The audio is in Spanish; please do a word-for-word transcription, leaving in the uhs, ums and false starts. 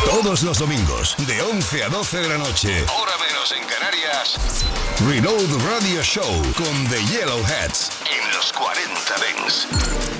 Todos los domingos, de once a doce de la noche, hora menos en Canarias, Reload Radio Show con The Yellowheads en los cuarenta Dents.